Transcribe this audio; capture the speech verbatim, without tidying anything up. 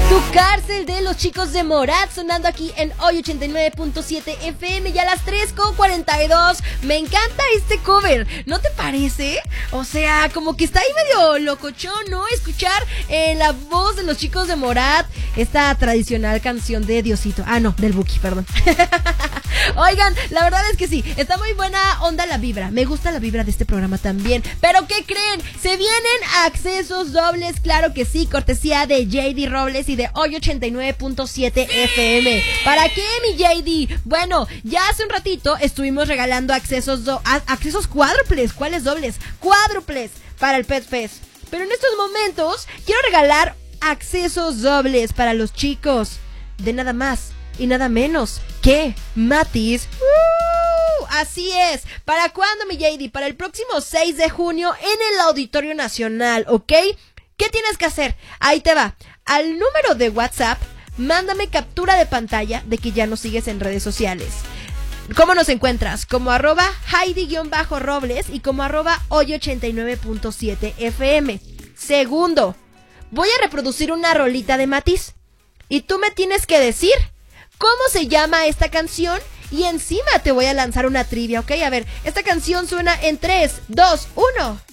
Tu cárcel de los chicos de Morat sonando aquí en Hoy ochenta y nueve punto siete F M ya a las tres con cuarenta y dos. Me encanta este cover, ¿no te parece? O sea, como que está ahí medio locochón, ¿no? Escuchar eh, la voz de los chicos de Morat, esta tradicional canción de Diosito. Ah, no, del Buki, perdón. Oigan, la verdad es que sí, está muy buena onda la vibra. Me gusta la vibra de este programa también. Pero ¿qué creen? Se vienen accesos dobles, claro que sí, cortesía de J D Robles y de Hoy ochenta y nueve punto siete F M. ¿Para qué, mi J D? Bueno, ya hace un ratito estuvimos regalando accesos do- a- accesos cuádruples. ¿Cuáles dobles? Cuádruples para el Pet Fest. Pero en estos momentos quiero regalar accesos dobles para los chicos de nada más y nada menos que Matiz. ¡Uh! Así es. ¿Para cuándo, mi J D? Para el próximo seis de junio en el Auditorio Nacional, ¿ok? ¿Qué tienes que hacer? Ahí te va. Al número de WhatsApp, mándame captura de pantalla de que ya nos sigues en redes sociales. ¿Cómo nos encuentras? Como arroba Heidi-Robles y como arroba Hoy ochenta y nueve punto siete F M. Segundo, voy a reproducir una rolita de Matiz y tú me tienes que decir cómo se llama esta canción y encima te voy a lanzar una trivia, ¿ok? A ver, esta canción suena en tres, dos, uno.